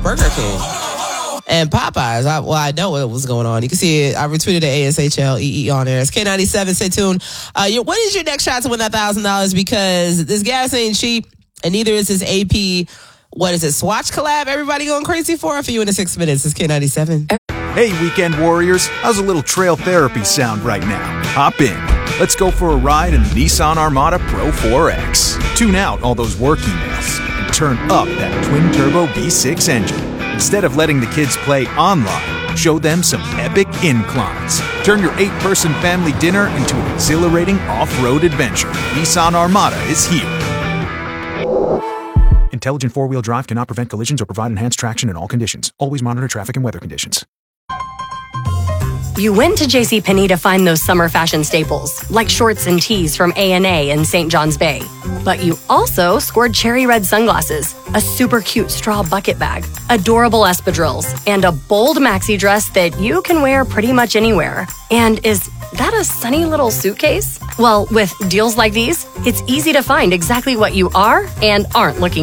Burger King. And Popeyes, I know what was going on. You can see it. I retweeted the ASHLEE on there. It's K97. Stay tuned. What is your next shot to win that $1,000? Because this gas ain't cheap, and neither is this AP. What is it? Swatch collab? Everybody going crazy for? For you in the 6 minutes. It's K97. Hey, weekend warriors. How's a little trail therapy sound right now? Hop in. Let's go for a ride in the Nissan Armada Pro 4X. Tune out all those work emails and turn up that twin-turbo V6 engine. Instead of letting the kids play online, show them some epic inclines. Turn your 8-person family dinner into an exhilarating off-road adventure. Nissan Armada is here. Intelligent four-wheel drive cannot prevent collisions or provide enhanced traction in all conditions. Always monitor traffic and weather conditions. You went to JCPenney to find those summer fashion staples, like shorts and tees from A&A in St. John's Bay. But you also scored cherry red sunglasses, a super cute straw bucket bag, adorable espadrilles, and a bold maxi dress that you can wear pretty much anywhere. And is that a sunny little suitcase? Well, with deals like these, it's easy to find exactly what you are and aren't looking